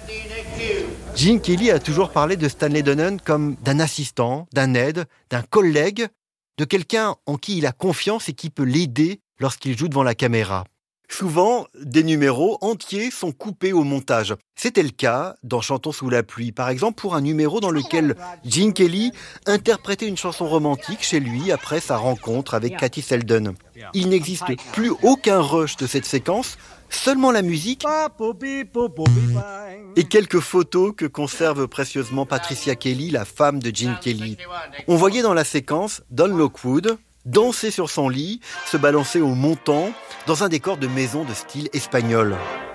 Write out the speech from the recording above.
Gene Kelly a toujours parlé de Stanley Donen comme d'un assistant, d'un aide, d'un collègue, de quelqu'un en qui il a confiance et qui peut l'aider lorsqu'il joue devant la caméra. Souvent, des numéros entiers sont coupés au montage. C'était le cas dans Chantons sous la pluie, par exemple pour un numéro dans lequel Gene Kelly interprétait une chanson romantique chez lui après sa rencontre avec Katie Selden. Il n'existe plus aucun rush de cette séquence, seulement la musique et quelques photos que conserve précieusement Patricia Kelly, la femme de Gene Kelly. On voyait dans la séquence Don Lockwood danser sur son lit, se balancer au montant, dans un décor de maison de style espagnol.